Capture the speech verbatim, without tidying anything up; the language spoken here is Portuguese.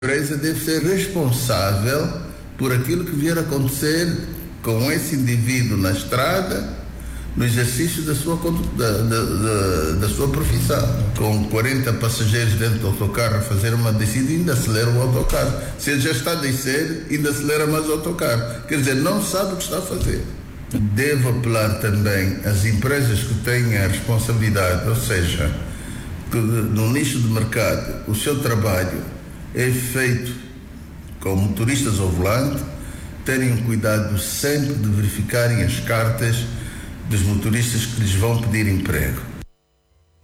empresa deve ser responsável por aquilo que vier a acontecer com esse indivíduo na estrada, no exercício da sua, da, da, da, da sua profissão. Com quarenta passageiros dentro do autocarro a fazer uma descida, ainda acelera o autocarro. Se ele já está a descer, ainda acelera mais o autocarro. Quer dizer, não sabe o que está a fazer. Devo apelar também às empresas que têm a responsabilidade, ou seja, que no nicho de mercado o seu trabalho é feito com motoristas ao volante, terem cuidado sempre de verificarem as cartas dos motoristas que lhes vão pedir emprego.